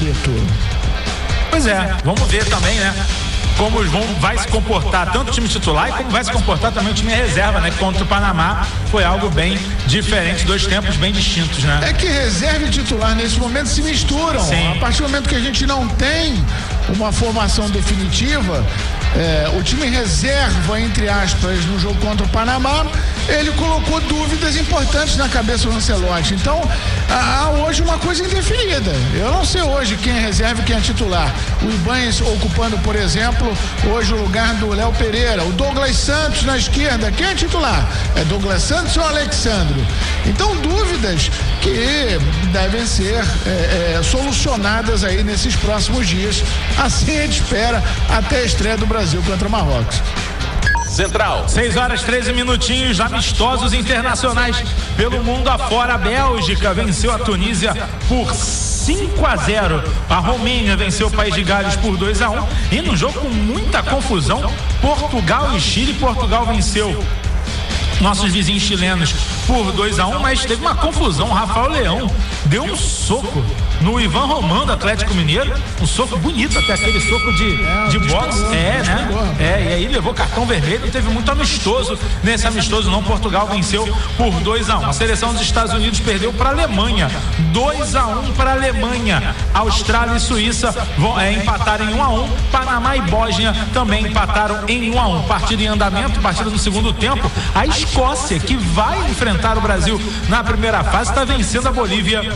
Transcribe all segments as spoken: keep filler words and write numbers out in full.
Carlito? Pois é, vamos ver também, né? Como vão, vai se comportar tanto o time titular e como vai se comportar também o time reserva, né? Contra o Panamá foi algo bem diferente, dois tempos bem distintos, né? É que reserva e titular nesse momento se misturam. Sim. A partir do momento que a gente não tem uma formação definitiva, é, o time reserva, entre aspas, no jogo contra o Panamá, ele colocou dúvidas importantes na cabeça do Ancelotti. Então, há hoje uma coisa indefinida. Eu não sei hoje quem é reserva e quem é titular. O Ibanez ocupando, por exemplo, hoje o lugar do Léo Pereira. O Douglas Santos na esquerda. Quem é titular? É Douglas Santos ou Alexandro? Então, dúvidas que devem ser é, é, solucionadas aí nesses próximos dias. Assim a gente espera até a estreia do Brasil contra o Marrocos. Central. seis horas, treze minutinhos, amistosos internacionais pelo mundo afora. A Bélgica venceu a Tunísia por cinco a zero. A Romênia venceu o País de Gales por dois a um. E num jogo com muita confusão, Portugal e Chile. Portugal venceu nossos vizinhos chilenos por dois a um, mas teve uma confusão. O Rafael Leão deu um soco no Ivan Romão do Atlético Mineiro, um soco bonito, até aquele soco de, é, de boxe, é, né? É, e aí levou cartão vermelho, teve muito amistoso. Nesse amistoso não, Portugal venceu por dois a um. A seleção dos Estados Unidos perdeu para a Alemanha, dois a um para a Alemanha. Austrália e Suíça vão é, empataram em um a um. Panamá e Bósnia também empataram em um a um. Partida em andamento, partida no segundo tempo. A Escócia, que vai enfrentar o Brasil na primeira fase, está vencendo a Bolívia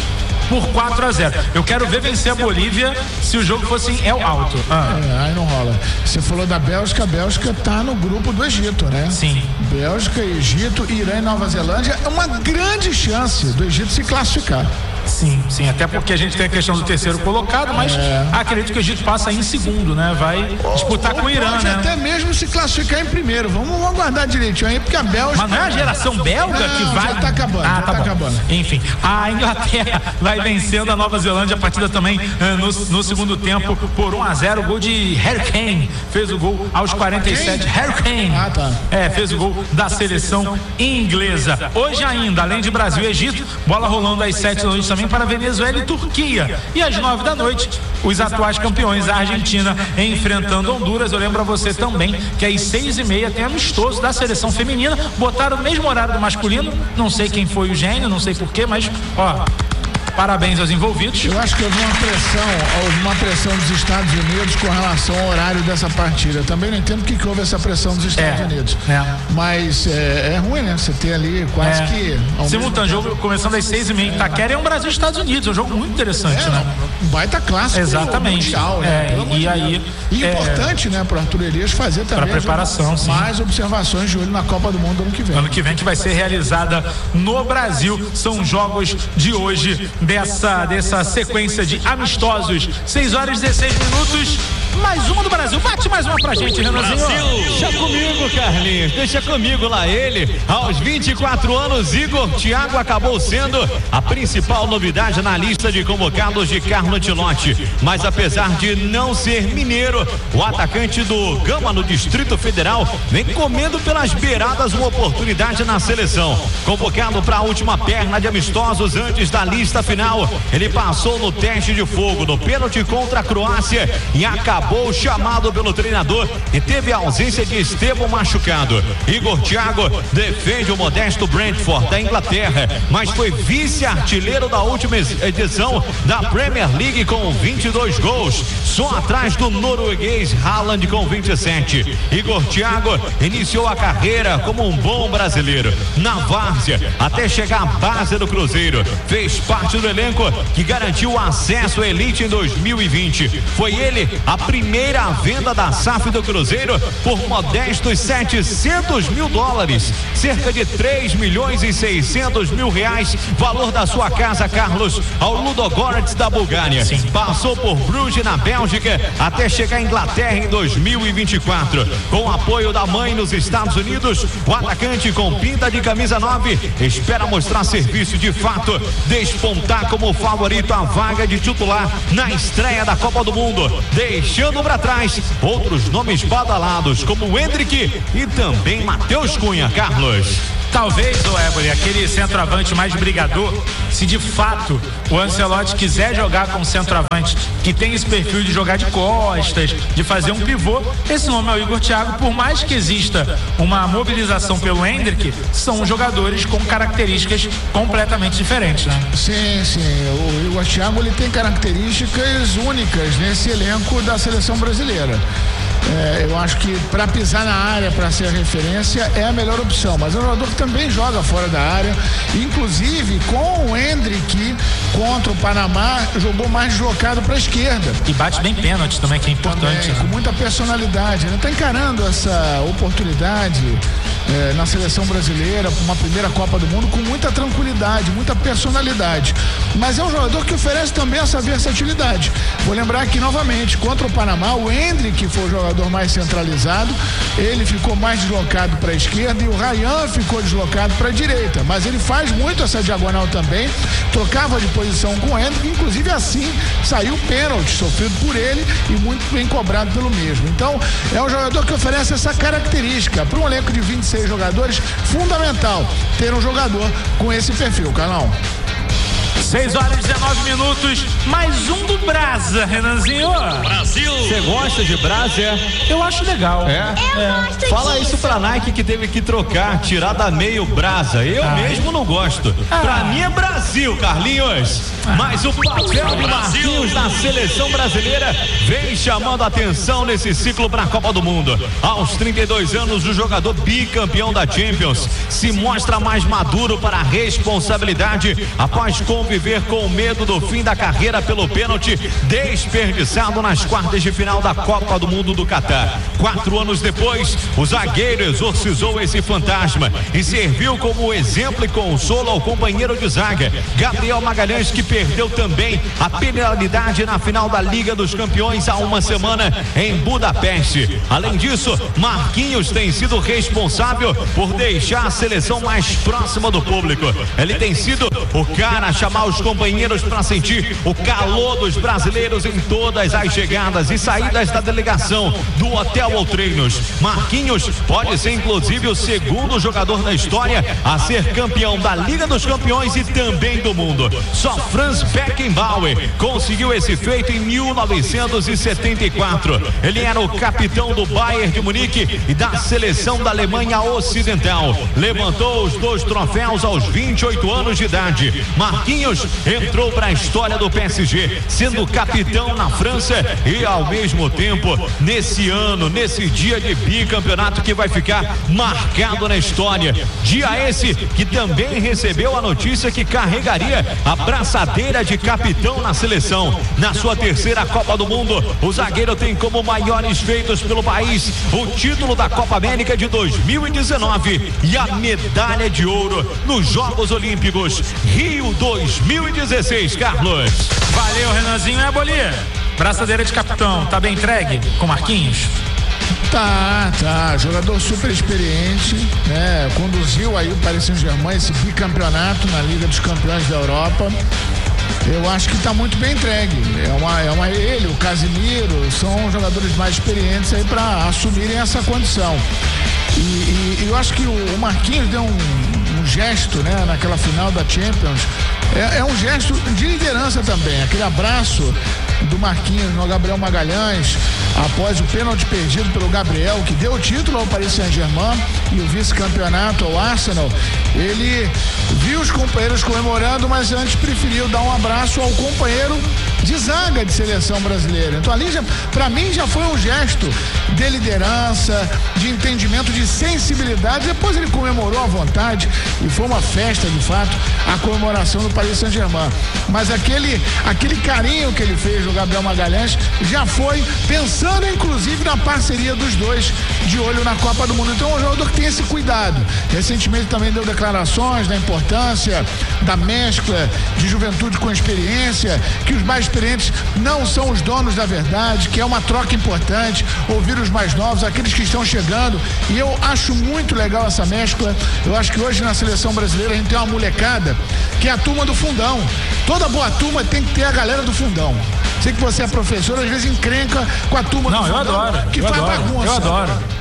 por quatro a zero. Eu quero ver vencer a Bolívia se o jogo fosse em El Alto. Ah. É, aí não rola. Você falou da Bélgica, a Bélgica tá no grupo do Egito, né? Sim. Bélgica, Egito, Irã e Nova Zelândia. É uma grande chance do Egito se classificar. Sim, sim, até porque a gente tem a questão do terceiro colocado, mas é. acredito que o Egito passa em segundo, né? Vai disputar com o Irã, pode né? até mesmo se classificar em primeiro. Vamos, vamos aguardar direitinho aí, porque a Bélgica... Mas não é a geração belga não, que vai... já tá acabando, ah, já tá, tá bom. acabando. Enfim, a Inglaterra vai vencendo a Nova Zelândia, a partida também no, no segundo tempo por um a zero. O gol de Harry Kane fez o gol aos quarenta e sete. Harry Kane ah, tá. é, fez o gol da seleção inglesa. Hoje ainda, além de Brasil e Egito, bola rolando às sete da noite também para Venezuela e Turquia. E às nove da noite, os atuais campeões, a Argentina, enfrentando Honduras. Eu lembro a você também que às seis e meia tem amistoso da seleção feminina. Botaram o mesmo horário do masculino. Não sei quem foi o gênio, não sei porquê, mas ó, parabéns aos envolvidos. Eu acho que houve uma pressão, houve uma pressão dos Estados Unidos com relação ao horário dessa partida. Eu também não entendo porque que houve essa pressão dos Estados é, Unidos. É. Mas é, é ruim, né? Você ter ali quase é. que... Simultâneo, jogo começando às seis e meia em Itaquera, é um Brasil e Estados Unidos. É um jogo muito interessante, é, né? Um baita clássico. Exatamente. Mundial, né? É, e aí... E é, importante, né, para o Arthur Elias fazer também... Para preparação, sim. Mais observações de olho na Copa do Mundo ano que vem. Ano que vem que vai ser realizada no Brasil. São jogos de hoje dessa, dessa sequência de amistosos. seis horas e dezesseis minutos. Mais uma do Brasil. Bate mais uma pra gente, Renanzinho. Deixa comigo, Carlinhos. Deixa comigo lá ele. Aos vinte e quatro anos, Igor Thiago acabou sendo a principal novidade na lista de convocados de Carlo Ancelotti. Mas apesar de não ser mineiro, o atacante do Gama no Distrito Federal vem comendo pelas beiradas uma oportunidade na seleção. Convocado para a última perna de amistosos antes da lista final, ele passou no teste de fogo no pênalti contra a Croácia e acabou chamado pelo treinador e teve a ausência de Estevão machucado. Igor Thiago defende o modesto Brentford da Inglaterra, mas foi vice-artilheiro da última edição da Premier League com vinte e dois gols, só atrás do norueguês Haaland com vinte e sete. Igor Thiago iniciou a carreira como um bom brasileiro na várzea até chegar à base do Cruzeiro. Fez parte do elenco que garantiu o acesso à elite em dois mil e vinte. Foi ele a primeira venda da S A F do Cruzeiro por modestos setecentos mil dólares, cerca de três milhões e seiscentos mil reais, valor da sua casa, Carlos, ao Ludogorets da Bulgária. Sim. Passou por Bruges na Bélgica até chegar à Inglaterra em dois mil e vinte e quatro. Com o apoio da mãe nos Estados Unidos, o atacante com pinta de camisa nove espera mostrar serviço de fato, despontar como favorito a vaga de titular na estreia da Copa do Mundo, deixando para trás outros nomes badalados como o Endrick e também Matheus Cunha. Carlos. Talvez, o Éboli, aquele centroavante mais brigador, se de fato o Ancelotti quiser jogar com um centroavante que tem esse perfil de jogar de costas, de fazer um pivô, esse nome é o Igor Thiago. Por mais que exista uma mobilização pelo Endrick, são jogadores com características completamente diferentes, né? Sim, sim. O Igor Thiago, ele tem características únicas nesse elenco da seleção brasileira. É, eu acho que para pisar na área, para ser referência, é a melhor opção, mas é um jogador que também joga fora da área, inclusive com o Endrick contra o Panamá, jogou mais deslocado para a esquerda. E bate bem pênalti também, que é importante. Também, né? Com muita personalidade, ele está encarando essa oportunidade é, na seleção brasileira, uma primeira Copa do Mundo, com muita tranquilidade, muita personalidade, mas é um jogador que oferece também essa versatilidade. Vou lembrar aqui novamente, contra o Panamá, o Endrick foi o jogador mais centralizado, ele ficou mais deslocado para a esquerda e o Ryan ficou deslocado para a direita, mas ele faz muito essa diagonal também, trocava de posição com o Endrick, inclusive assim saiu pênalti sofrido por ele e muito bem cobrado pelo mesmo. Então é um jogador que oferece essa característica para um elenco de vinte e seis jogadores, fundamental ter um jogador com esse perfil, Carlão. seis horas e dezenove minutos, mais um do Brasa, Renanzinho. Brasil! Você gosta de Brasa? Eu acho legal. É? Eu é. gosto Fala disso. isso pra Nike que teve que trocar, tirar da meio Brasa. Eu Ah. mesmo não gosto. Ah. Pra mim é Brasil, Carlinhos. Ah. Mas o papel de Marquinhos na seleção brasileira vem chamando a atenção nesse ciclo para a Copa do Mundo. Aos trinta e dois anos, o jogador bicampeão da Champions se mostra mais maduro para a responsabilidade após conviver com o medo do fim da carreira pelo pênalti desperdiçado nas quartas de final da Copa do Mundo do Catar. Quatro anos depois, o zagueiro exorcizou esse fantasma e serviu como exemplo e consolo ao companheiro de zaga, Gabriel Magalhães, que perdeu também a penalidade na final da Liga dos Campeões há uma semana em Budapeste. Além disso, Marquinhos tem sido responsável por deixar a seleção mais próxima do público. Ele tem sido o cara a chamar os companheiros para sentir o calor dos brasileiros em todas as chegadas e saídas da delegação, do hotel ou treinos. Marquinhos pode ser inclusive o segundo jogador da história a ser campeão da Liga dos Campeões e também do mundo. Só Franz Beckenbauer conseguiu esse feito em mil novecentos e setenta e quatro. Ele era o capitão do Bayern de Munique e da seleção da Alemanha Ocidental. Levantou os dois troféus aos vinte e oito anos de idade. Marquinhos entrou para a história do P S G, sendo capitão na França e ao mesmo tempo, nesse ano, nesse dia de bicampeonato que vai ficar marcado na história. Dia esse que também recebeu a notícia que carregaria a braçadeira de capitão na seleção. Na sua terceira Copa do Mundo, o zagueiro tem como maiores feitos pelo país o título da Copa América de dois mil e dezenove e a medalha de ouro nos Jogos Olímpicos Rio dois mil e dezesseis, Carlos. Valeu, Renanzinho. É, Boli? Braçadeira de capitão, tá bem entregue com Marquinhos? Tá, tá, jogador super experiente, né? Conduziu aí o Paris Saint-Germain esse bicampeonato na Liga dos Campeões da Europa. Eu acho que está muito bem entregue. É uma, é uma, ele, o Casemiro, são jogadores mais experientes aí para assumirem essa condição. E, e, e eu acho que o, o Marquinhos deu um, um gesto, né, naquela final da Champions. É, é um gesto de liderança também. Aquele abraço do Marquinhos no Gabriel Magalhães após o pênalti perdido pelo Gabriel, que deu o título ao Paris Saint-Germain e o vice-campeonato ao Arsenal. Ele viu os companheiros comemorando, mas antes preferiu dar um abraço ao companheiro de zaga de seleção brasileira. Então ali, já, pra mim, já foi um gesto de liderança, de entendimento, de sensibilidade. Depois ele comemorou à vontade e foi uma festa, de fato, a comemoração do Paris Saint-Germain. Mas aquele, aquele carinho que ele fez no Gabriel Magalhães já foi pensando, inclusive, na parceria dos dois de olho na Copa do Mundo. Então é um jogador que tem esse cuidado. Recentemente também deu declarações da importância da mescla de juventude com experiência, que os mais experientes não são os donos da verdade, que é uma troca importante, ouvir os mais novos, aqueles que estão chegando, e eu acho muito legal essa mescla. Eu acho que hoje na seleção brasileira a gente tem uma molecada que é a turma do fundão. Toda boa turma tem que ter a galera do fundão. Sei que você é professor, às vezes encrenca com a turma Não, do eu fundão, adoro, que eu faz adoro, bagunça. eu adoro.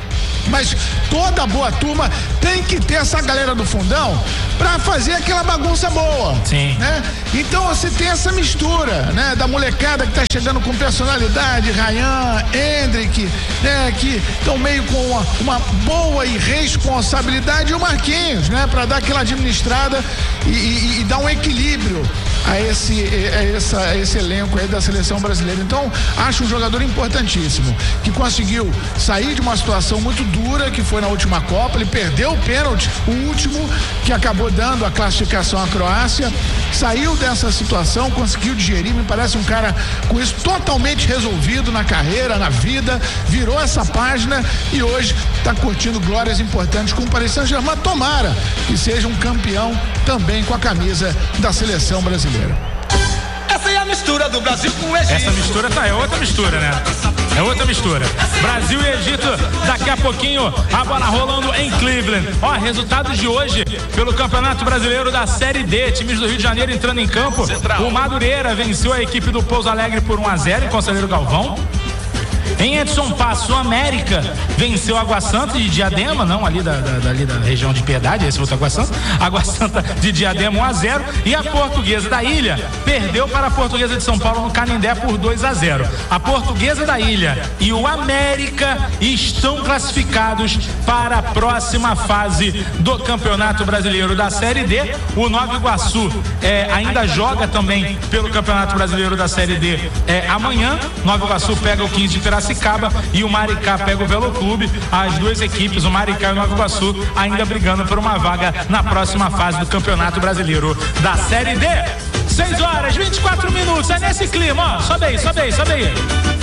Mas toda boa turma tem que ter essa galera do fundão pra fazer aquela bagunça boa. Sim. Né? Então você tem essa mistura, né? Da molecada que tá chegando com personalidade, Ryan, Hendrick, né? Que estão meio com uma, uma boa e responsabilidade, e o Marquinhos, né? Pra dar aquela administrada e, e, e dar um equilíbrio a esse, a, essa, a esse elenco aí da seleção brasileira. Então, acho um jogador importantíssimo, que conseguiu sair de uma situação muito dura, que foi na última Copa. Ele perdeu o pênalti, o último, que acabou dando a classificação à Croácia, saiu dessa situação, conseguiu digerir, me parece um cara com isso totalmente resolvido na carreira, na vida, virou essa página e hoje está curtindo glórias importantes com o Paris Saint-Germain. Tomara que seja um campeão também com a camisa da seleção brasileira. Essa é a mistura do Brasil com o Egito. Essa mistura tá, é outra mistura, né? É outra mistura. Brasil e Egito, daqui a pouquinho, a bola rolando em Cleveland. Ó, resultados de hoje pelo Campeonato Brasileiro da Série D. Times do Rio de Janeiro entrando em campo. O Madureira venceu a equipe do Pouso Alegre por um a zero em Conselheiro Galvão. Em Edson Passo, América venceu Água Santa de Diadema, não ali da, da, dali da região de Piedade, esse outro Água Santa. Água Santa de Diadema um a zero. E a Portuguesa da Ilha perdeu para a Portuguesa de São Paulo no Canindé por dois a zero. A Portuguesa da Ilha e o América estão classificados para a próxima fase do Campeonato Brasileiro da Série D. O Nova Iguaçu é, ainda joga também pelo Campeonato Brasileiro da Série D é, amanhã. Nova Iguaçu pega o quinze de Piracicaba e o Maricá pega o Velo Clube. As duas equipes, o Maricá e o Nova Iguaçu, ainda brigando por uma vaga na próxima fase do Campeonato Brasileiro da Série D. seis horas, vinte e quatro minutos, é nesse clima, ó. Sobe aí, sobe aí, sobe aí.